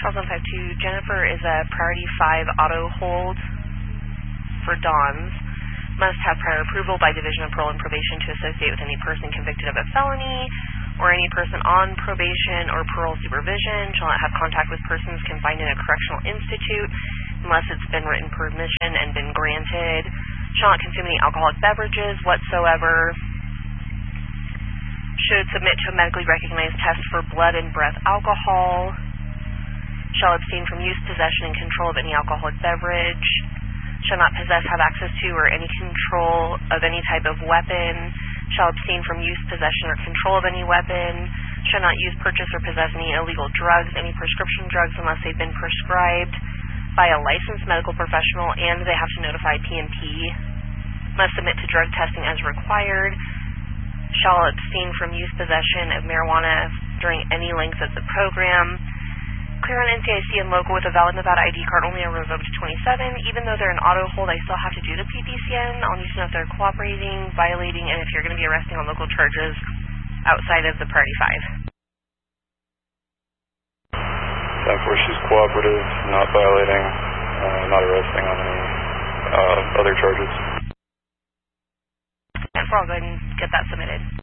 Charles 152, Jennifer is a priority 5 auto hold for Dons. Must have prior approval by Division of Parole and Probation to associate with any person convicted of a felony or any person on probation or parole supervision. Shall not have contact with persons confined in a correctional institute unless it's been written permission and been granted. Shall not consume any alcoholic beverages whatsoever. Should submit to a medically recognized test for blood and breath alcohol. Shall abstain from use, possession, and control of any alcoholic beverage. Shall not possess, have access to, or any control of any type of weapon. Shall abstain from use, possession, or control of any weapon. Shall not use, purchase, or possess any illegal drugs, any prescription drugs unless they've been prescribed by a licensed medical professional and they have to notify PNP. Must submit to drug testing as required. Shall abstain from use, possession of marijuana during any length of the program. Clear on NCIC and local with a valid Nevada ID card only are revoked to 27. Even though they're in auto hold, I still have to do the PPCN. I'll need to know if they're cooperating, violating, and if you're going to be arresting on local charges outside of the priority 5. 10-4, she's cooperative, not violating, not arresting on any other charges. 10-4, I'll go ahead and get that submitted.